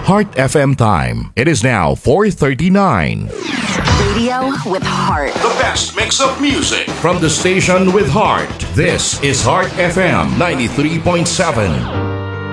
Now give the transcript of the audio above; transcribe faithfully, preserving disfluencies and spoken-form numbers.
Heart F M time. It is now four thirty-nine. Radio with heart. The best mix of music from the station with heart. This is Heart F M ninety-three point seven.